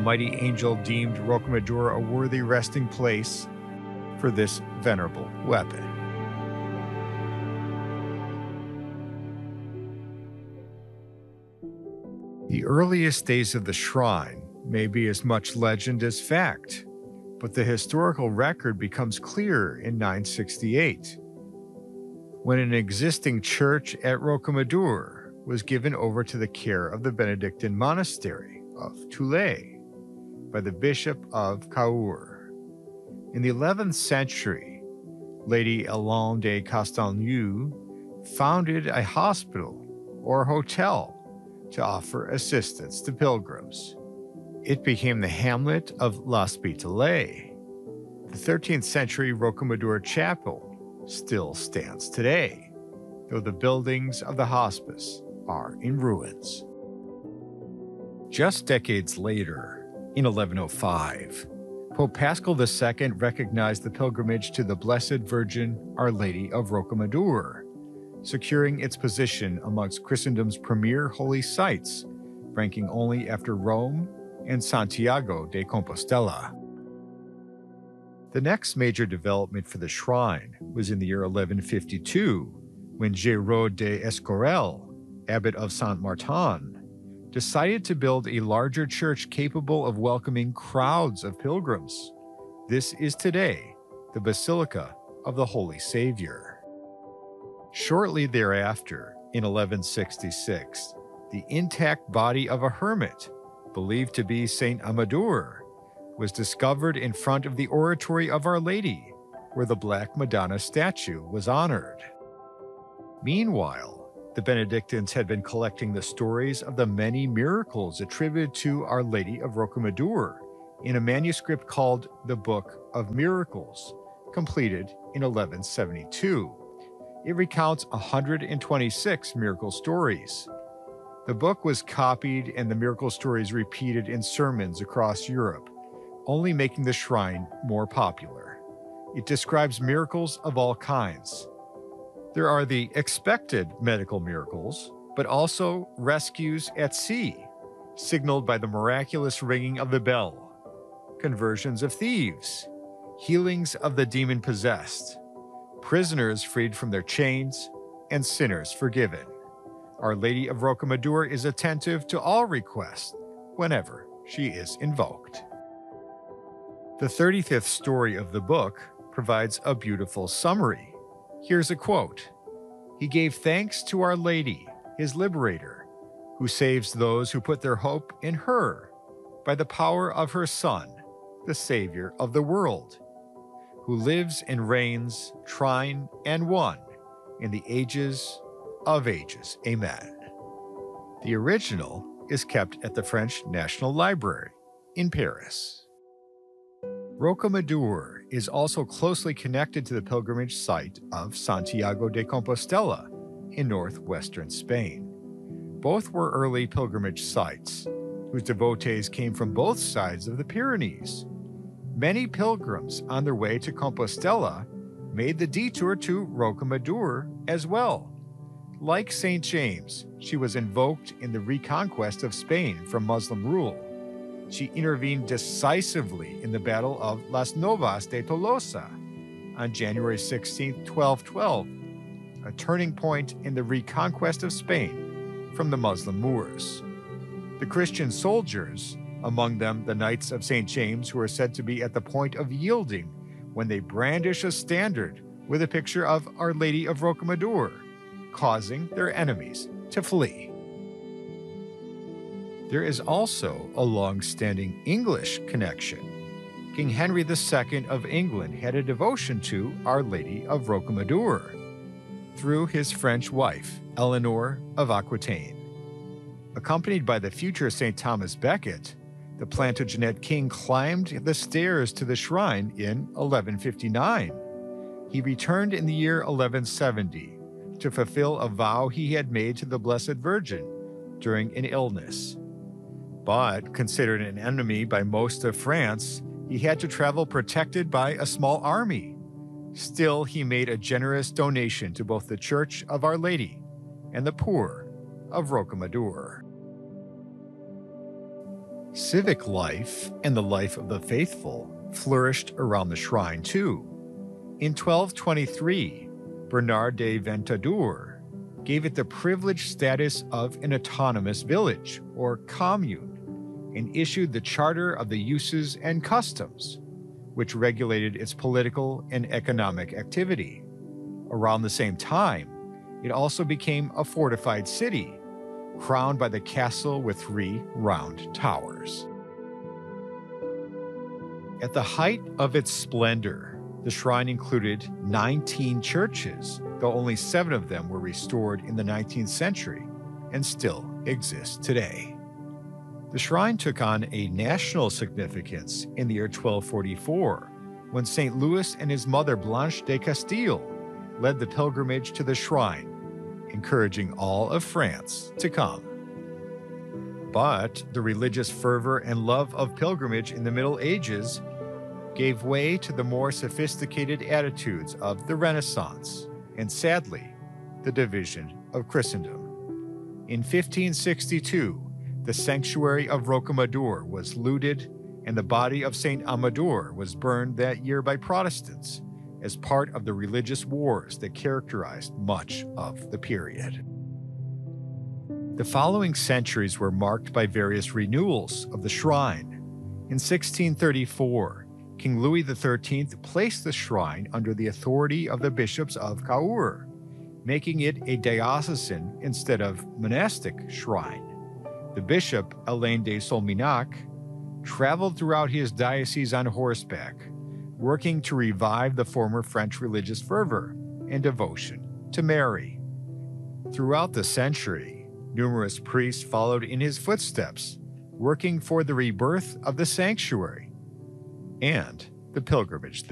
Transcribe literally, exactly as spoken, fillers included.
mighty angel deemed Rocamadour a worthy resting place for this venerable weapon. The earliest days of the shrine may be as much legend as fact, but the historical record becomes clear in nine sixty-eight, when an existing church at Rocamadour was given over to the care of the Benedictine monastery of Toulay by the Bishop of Cahors. In the eleventh century, Lady Hélène de Castelnau founded a hospital or hotel to offer assistance to pilgrims. It became the hamlet of L'Hospitalet. The thirteenth century Rocamadour Chapel still stands today, though the buildings of the hospice are in ruins. Just decades later, in eleven oh five, Pope Paschal the Second recognized the pilgrimage to the Blessed Virgin Our Lady of Rocamadour, securing its position amongst Christendom's premier holy sites, ranking only after Rome and Santiago de Compostela. The next major development for the shrine was in the year eleven fifty-two, when Géraud de Escorel, abbot of Saint-Martin, decided to build a larger church capable of welcoming crowds of pilgrims. This is today the Basilica of the Holy Savior. Shortly thereafter, in eleven sixty-six, the intact body of a hermit, believed to be Saint Amador, was discovered in front of the Oratory of Our Lady, where the Black Madonna statue was honored. Meanwhile, the Benedictines had been collecting the stories of the many miracles attributed to Our Lady of Rocamadour in a manuscript called the Book of Miracles, completed in eleven seventy-two. It recounts one hundred twenty-six miracle stories. The book was copied and the miracle stories repeated in sermons across Europe, only making the shrine more popular. It describes miracles of all kinds. There are the expected medical miracles, but also rescues at sea, signaled by the miraculous ringing of the bell, conversions of thieves, healings of the demon-possessed, prisoners freed from their chains, and sinners forgiven. Our Lady of Rocamadour is attentive to all requests whenever she is invoked. The thirty-fifth story of the book provides a beautiful summary. Here's a quote. "He gave thanks to Our Lady, his liberator, who saves those who put their hope in her by the power of her Son, the Savior of the world, who lives and reigns, trine and one, in the ages of ages. Amen." The original is kept at the French National Library in Paris. Rocamadour is also closely connected to the pilgrimage site of Santiago de Compostela in northwestern Spain. Both were early pilgrimage sites, whose devotees came from both sides of the Pyrenees. Many pilgrims on their way to Compostela made the detour to Rocamadour as well. Like Saint James, she was invoked in the reconquest of Spain from Muslim rule. She intervened decisively in the Battle of Las Novas de Tolosa on January sixteenth, twelve twelve, a turning point in the reconquest of Spain from the Muslim Moors. The Christian soldiers, among them the Knights of Saint James, who are said to be at the point of yielding when they brandish a standard with a picture of Our Lady of Rocamadour, causing their enemies to flee. There is also a long-standing English connection. King Henry the Second of England had a devotion to Our Lady of Rocamadour through his French wife, Eleanor of Aquitaine. Accompanied by the future Saint Thomas Becket, the Plantagenet king climbed the stairs to the shrine in eleven fifty-nine. He returned in the year eleven seventy to fulfill a vow he had made to the Blessed Virgin during an illness. But, considered an enemy by most of France, he had to travel protected by a small army. Still, he made a generous donation to both the Church of Our Lady and the poor of Rocamadour. Civic life and the life of the faithful flourished around the shrine too. In twelve twenty-three, Bernard de Ventadour gave it the privileged status of an autonomous village, or commune, and issued the Charter of the Uses and Customs, which regulated its political and economic activity. Around the same time, it also became a fortified city, crowned by the castle with three round towers. At the height of its splendor, the shrine included nineteen churches, though only seven of them were restored in the nineteenth century and still exist today. The shrine took on a national significance in the year twelve forty-four, when Saint Louis and his mother Blanche de Castile led the pilgrimage to the shrine, encouraging all of France to come. But the religious fervor and love of pilgrimage in the Middle Ages gave way to the more sophisticated attitudes of the Renaissance and, sadly, the division of Christendom. In fifteen sixty-two, the sanctuary of Rocamadour was looted, and the body of Saint Amador was burned that year by Protestants as part of the religious wars that characterized much of the period. The following centuries were marked by various renewals of the shrine. In sixteen thirty-four, King Louis the thirteenth placed the shrine under the authority of the bishops of Cahors, making it a diocesan instead of monastic shrine. The bishop, Alain de Solminac, traveled throughout his diocese on horseback, working to revive the former French religious fervor and devotion to Mary. Throughout the century, numerous priests followed in his footsteps, working for the rebirth of the sanctuary and the pilgrimage